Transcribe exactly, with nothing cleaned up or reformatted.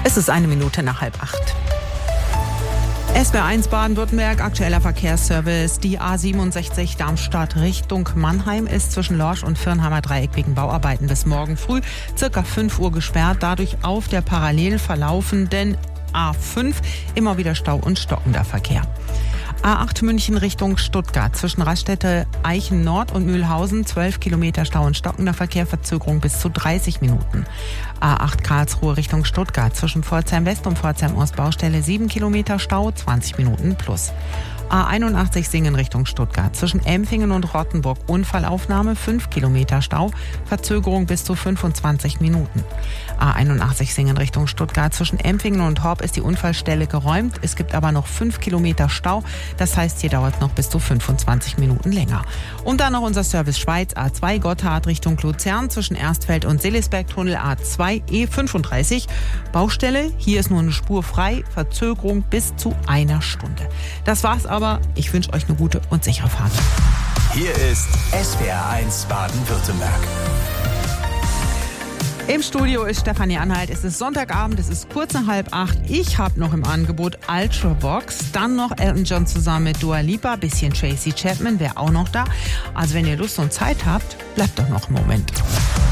Es ist eine Minute nach halb acht. S W R eins Baden-Württemberg, aktueller Verkehrsservice. Die A siebenundsechzig Darmstadt Richtung Mannheim ist zwischen Lorsch und Firnheimer Dreieck wegen Bauarbeiten bis morgen früh circa fünf Uhr gesperrt. Dadurch auf der parallel verlaufenden A fünf immer wieder Stau und stockender Verkehr. A acht München Richtung Stuttgart zwischen Raststätte Eichen Nord und Mühlhausen zwölf Kilometer Stau und stockender Verkehr, Verzögerung bis zu dreißig Minuten. A acht Karlsruhe Richtung Stuttgart zwischen Pforzheim West und Pforzheim Ost Baustelle sieben Kilometer Stau, zwanzig Minuten plus. A einundachtzig Singen Richtung Stuttgart zwischen Empfingen und Rottenburg Unfallaufnahme fünf Kilometer Stau, Verzögerung bis zu fünfundzwanzig Minuten. A einundachtzig Singen Richtung Stuttgart zwischen Empfingen und Horb ist die Unfallstelle geräumt, es gibt aber noch fünf Kilometer Stau, das heißt hier dauert es noch bis zu fünfundzwanzig Minuten länger. Und dann noch unser Service Schweiz, A zwei Gotthard Richtung Luzern zwischen Erstfeld und Seelisberg-Tunnel A zwei E fünfunddreißig. Baustelle, hier ist nur eine Spur frei, Verzögerung bis zu einer Stunde. Das war's aber, ich wünsche euch eine gute und sichere Fahrt. Hier ist S W R eins Baden-Württemberg. Im Studio ist Stefanie Anhalt. Es ist Sonntagabend, es ist kurz nach halb acht. Ich habe noch im Angebot Ultravox, dann noch Elton John zusammen mit Dua Lipa, bisschen Tracy Chapman wäre auch noch da. Also wenn ihr Lust und Zeit habt, bleibt doch noch einen Moment.